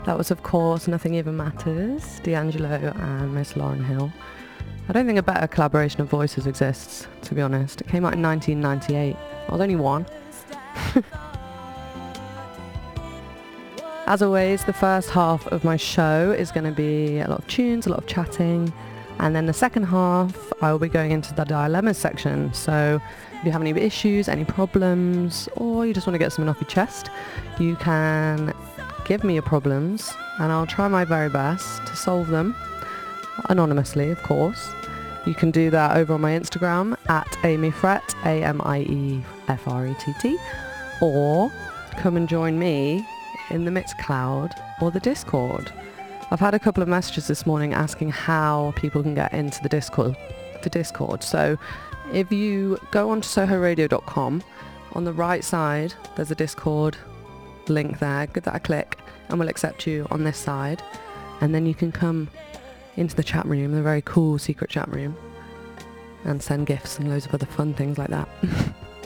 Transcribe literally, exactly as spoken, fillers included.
That was, of course, Nothing Even Matters, D'Angelo and Miss Lauryn Hill. I don't think a better collaboration of voices exists, to be honest. It came out in nineteen ninety-eight. I was only one. As always, the first half of my show is going to be a lot of tunes, a lot of chatting, and then the second half I will be going into the dilemmas section. So if you have any issues, any problems, or you just want to get something off your chest, you can give me your problems and I'll try my very best to solve them, anonymously of course. You can do that over on my Instagram at AmyFrett, A M I E F R E T T, or come and join me in the Mixcloud or the Discord. I've had a couple of messages this morning asking how people can get into the Discord. The Discord. So if you go onto soho radio dot com, on the right side there's a Discord link there. Give that a click and we'll accept you on this side, and then you can come into the chat room, the very cool secret chat room, and send gifts and loads of other fun things like that.